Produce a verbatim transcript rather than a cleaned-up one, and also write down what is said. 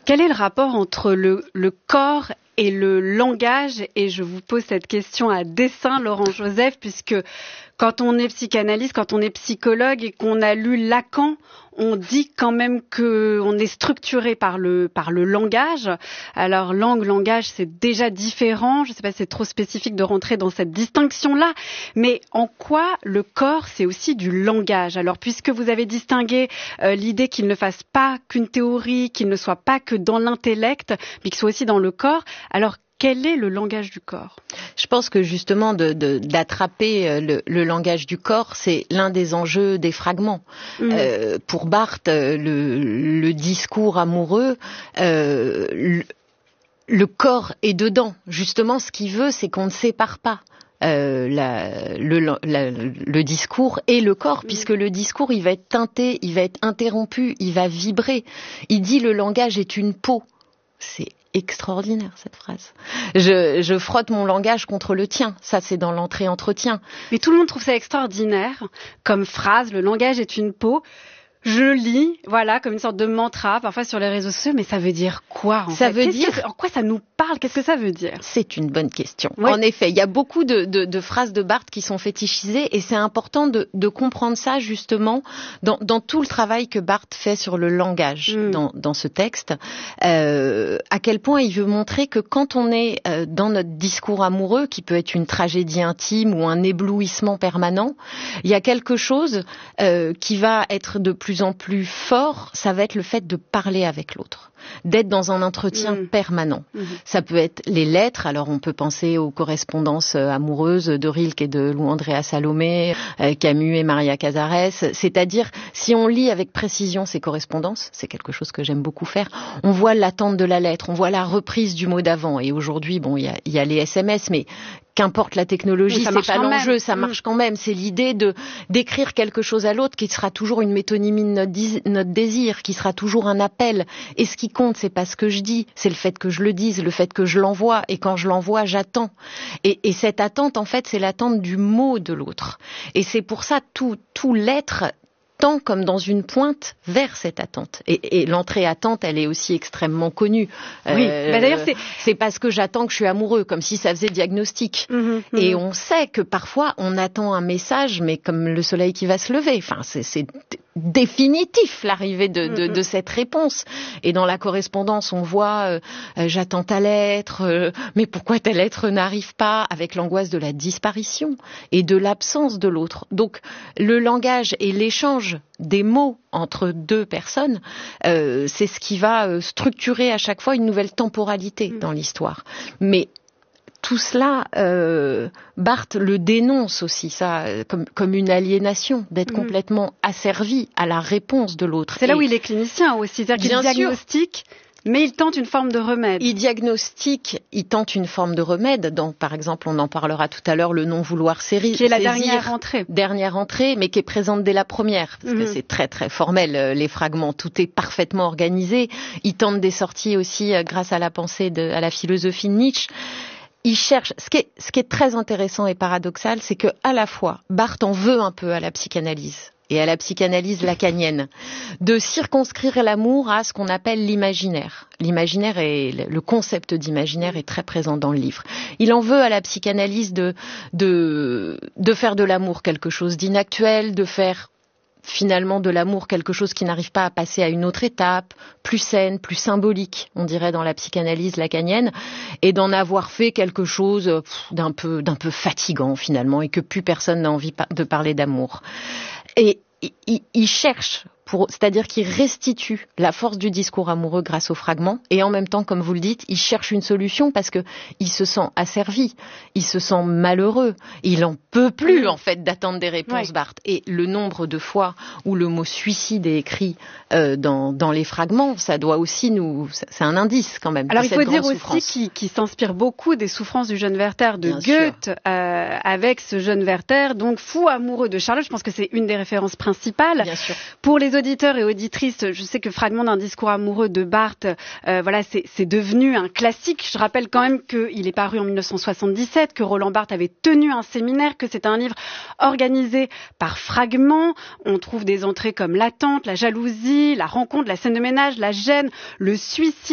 Quel est le rapport entre le, le corps et le langage? Et je vous pose cette question à dessein, Laurent Joseph, puisque quand on est psychanalyste, quand on est psychologue et qu'on a lu Lacan, on dit quand même qu'on est structuré par le, par le langage. Alors, langue, langage, c'est déjà différent. Je ne sais pas si c'est trop spécifique de rentrer dans cette distinction-là. Mais en quoi le corps, c'est aussi du langage? Alors, puisque vous avez distingué euh, l'idée qu'il ne fasse pas qu'une théorie, qu'il ne soit pas que dans l'intellect, mais qu'il soit aussi dans le corps, alors quel est le langage du corps? Je pense que justement de, de, d'attraper le, le langage du corps, c'est l'un des enjeux des fragments. Mmh. Euh, pour Barthes, le, le discours amoureux, euh, le, le corps est dedans. Justement, ce qu'il veut, c'est qu'on ne sépare pas. Euh, la, le, la, le discours et le corps, puisque le discours, il va être teinté, il va être interrompu, il va vibrer. Il dit le langage est une peau. C'est extraordinaire cette phrase. Je, je frotte mon langage contre le tien. Ça, c'est dans l'entrée-entretien. Mais tout le monde trouve ça extraordinaire comme phrase. Le langage est une peau. Je lis, voilà, comme une sorte de mantra, parfois sur les réseaux sociaux, mais ça veut dire quoi, en ça fait? veut dire... Que, en quoi ça nous parle? Qu'est-ce que ça veut dire? C'est une bonne question. Oui. En effet, il y a beaucoup de, de, de phrases de Barthes qui sont fétichisées et c'est important de, de comprendre ça, justement, dans, dans tout le travail que Barthes fait sur le langage mm. dans, dans ce texte. Euh, à quel point il veut montrer que quand on est euh, dans notre discours amoureux, qui peut être une tragédie intime ou un éblouissement permanent, il y a quelque chose euh, qui va être de plus en plus fort, ça va être le fait de parler avec l'autre, d'être dans un entretien mmh. permanent. Mmh. Ça peut être les lettres, alors on peut penser aux correspondances amoureuses de Rilke et de Lou Andrea Salomé, euh, Camus et Maria Casares, c'est-à-dire si on lit avec précision ces correspondances, c'est quelque chose que j'aime beaucoup faire, on voit l'attente de la lettre, on voit la reprise du mot d'avant, et aujourd'hui, bon, il y a, y a les S M S, mais qu'importe la technologie, c'est pas l'enjeu, ça marche quand même. C'est l'idée de d'écrire quelque chose à l'autre qui sera toujours une métonymie de notre, dis, notre désir, qui sera toujours un appel. Et ce qui compte, c'est pas ce que je dis, c'est le fait que je le dise, le fait que je l'envoie. Et quand je l'envoie, j'attends. Et, et cette attente, en fait, c'est l'attente du mot de l'autre. Et c'est pour ça tout tout l'être tend comme dans une pointe vers cette attente. Et, et l'entrée-attente, elle est aussi extrêmement connue. Oui, euh, bah d'ailleurs, c'est... c'est parce que j'attends que je suis amoureux, comme si ça faisait diagnostic. Mmh, mmh. Et on sait que parfois, on attend un message, mais comme le soleil qui va se lever. Enfin, c'est, c'est définitif, l'arrivée de, de, de cette réponse. Et dans la correspondance, on voit euh, euh, j'attends ta lettre, euh, mais pourquoi ta lettre n'arrive pas, avec l'angoisse de la disparition et de l'absence de l'autre. Donc, le langage et l'échange des mots entre deux personnes, euh, c'est ce qui va euh, structurer à chaque fois une nouvelle temporalité mmh. dans l'histoire. Mais tout cela, euh, Barthes le dénonce aussi, ça, comme, comme une aliénation, d'être mmh. complètement asservi à la réponse de l'autre. C'est là Et, où il est clinicien aussi, c'est-à-dire qu'il diagnostique, mais il tente une forme de remède. Il diagnostique, il tente une forme de remède. Dans, par exemple, on en parlera tout à l'heure, le non-vouloir série. Qui est la dernière entrée. Dernière entrée, mais qui est présente dès la première. Parce mmh. que c'est très, très formel, les fragments. Tout est parfaitement organisé. Il tente des sorties aussi grâce à la pensée, de, à la philosophie de Nietzsche. Il cherche, ce qui est, ce qui est très intéressant et paradoxal, c'est que à la fois, Barthes en veut un peu à la psychanalyse et à la psychanalyse lacanienne, de circonscrire l'amour à ce qu'on appelle l'imaginaire. L'imaginaire et le concept d'imaginaire est très présent dans le livre. Il en veut à la psychanalyse de, de, de faire de l'amour quelque chose d'inactuel, de faire finalement de l'amour quelque chose qui n'arrive pas à passer à une autre étape, plus saine, plus symbolique, on dirait dans la psychanalyse lacanienne, et d'en avoir fait quelque chose d'un peu, d'un peu fatigant finalement, et que plus personne n'a envie de parler d'amour. Et il, il cherche, pour, c'est-à-dire qu'il restitue la force du discours amoureux grâce aux fragments, et en même temps, comme vous le dites, il cherche une solution parce que il se sent asservi, il se sent malheureux, il en peut plus en fait d'attendre des réponses, ouais. Barthes. Et le nombre de fois où le mot suicide est écrit euh, dans, dans les fragments, ça doit aussi nous, c'est un indice quand même. Alors il faut dire souffrance. aussi qu'il, qu'il s'inspire beaucoup des souffrances du jeune Werther de Bien Goethe, euh, avec ce jeune Werther, donc fou amoureux de Charlotte. Je pense que c'est une des références principales. Bien sûr. Pour les auditeurs et auditrices, je sais que Fragment d'un discours amoureux de Barthes, euh, voilà, c'est, c'est devenu un classique. Je rappelle quand même qu'il est paru en dix-neuf cent soixante-dix-sept, que Roland Barthes avait tenu un séminaire, que c'est un livre organisé par fragments. On trouve des entrées comme l'attente, la jalousie, la rencontre, la scène de ménage, la gêne, le suicide.